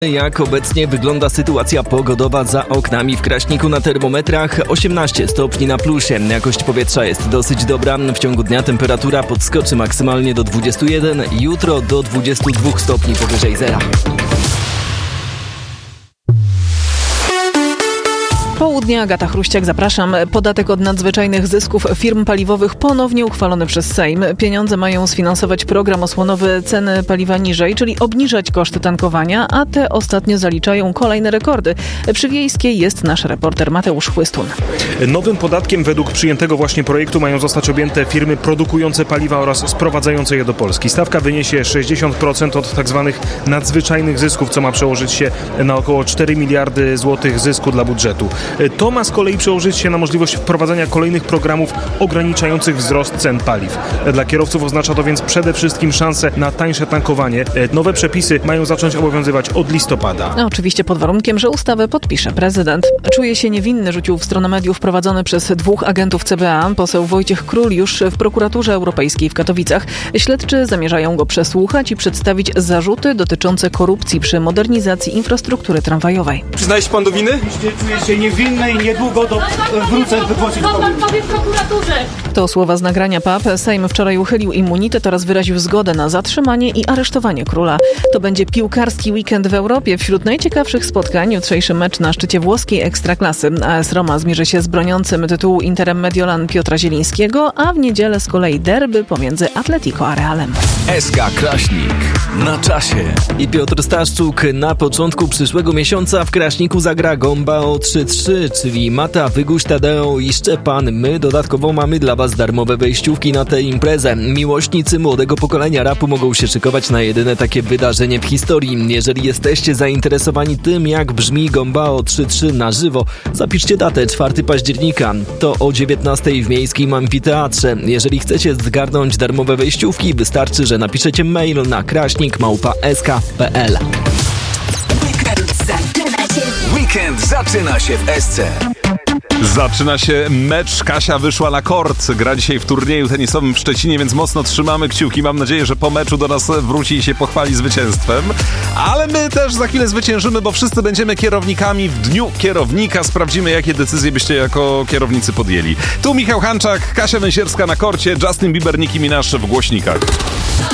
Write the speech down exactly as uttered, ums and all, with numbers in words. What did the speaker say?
Jak obecnie wygląda sytuacja pogodowa za oknami w Kraśniku? Na termometrach osiemnaście stopni na plusie. Jakość powietrza jest dosyć dobra. W ciągu dnia temperatura podskoczy maksymalnie do dwudziestu jeden, jutro do dwudziestu dwóch stopni powyżej zera. Południe, Agata Chruściak, zapraszam. Podatek od nadzwyczajnych zysków firm paliwowych ponownie uchwalony przez Sejm. Pieniądze mają sfinansować program osłonowy ceny paliwa niżej, czyli obniżać koszty tankowania, a te ostatnio zaliczają kolejne rekordy. Przy Wiejskiej jest nasz reporter Mateusz Chłystun. Nowym podatkiem według przyjętego właśnie projektu mają zostać objęte firmy produkujące paliwa oraz sprowadzające je do Polski. Stawka wyniesie sześćdziesiąt procent od tzw. nadzwyczajnych zysków, co ma przełożyć się na około cztery miliardy złotych zysku dla budżetu. To ma z kolei przełożyć się na możliwość wprowadzania kolejnych programów ograniczających wzrost cen paliw. Dla kierowców oznacza to więc przede wszystkim szansę na tańsze tankowanie. Nowe przepisy mają zacząć obowiązywać od listopada. No, oczywiście pod warunkiem, że ustawę podpisze prezydent. Czuje się niewinny, rzucił w stronę mediów prowadzony przez dwóch agentów C B A poseł Wojciech Król już w prokuraturze europejskiej w Katowicach. Śledczy zamierzają go przesłuchać i przedstawić zarzuty dotyczące korupcji przy modernizacji infrastruktury tramwajowej. Przyznaje się pan do winy? Czuję się niewinny i niedługo do, wrócę wygłosić. Co pan powie w prokuraturze? To słowa z nagrania P A P. Sejm wczoraj uchylił immunitet oraz wyraził zgodę na zatrzymanie i aresztowanie króla. To będzie piłkarski weekend w Europie. Wśród najciekawszych spotkań jutrzejszy mecz na szczycie włoskiej Ekstraklasy. A S Roma zmierzy się z broniącym tytułu Interem Mediolan Piotra Zielińskiego, a w niedzielę z kolei derby pomiędzy Atletico a Realem. S K Kraśnik na czasie. I Piotr Staszczuk na początku przyszłego miesiąca w Kraśniku zagra Gombao trzy trzy, czyli Mata, Wyguś, Tadeo i Szczepan. My dodatkowo mamy dla Was darmowe wejściówki na tę imprezę. Miłośnicy młodego pokolenia rapu mogą się szykować na jedyne takie wydarzenie w historii. Jeżeli jesteście zainteresowani tym, jak brzmi Gombao trzy trzy na żywo, zapiszcie datę czwartego października. To o dziewiętnastej w Miejskim Amfiteatrze. Jeżeli chcecie zgarnąć darmowe wejściówki, wystarczy, że napiszecie mail na kraśnik małpa s k kropka p l. Weekend zaczyna się w S C. Zaczyna się mecz. Kasia wyszła na kort. Gra dzisiaj w turnieju tenisowym w Szczecinie, więc mocno trzymamy kciuki. Mam nadzieję, że po meczu do nas wróci i się pochwali zwycięstwem. Ale my też za chwilę zwyciężymy, bo wszyscy będziemy kierownikami w Dniu Kierownika. Sprawdzimy, jakie decyzje byście jako kierownicy podjęli. Tu Michał Hanczak, Kasia Węsierska na korcie, Justin Bieber, Nicki Minaj w głośnikach.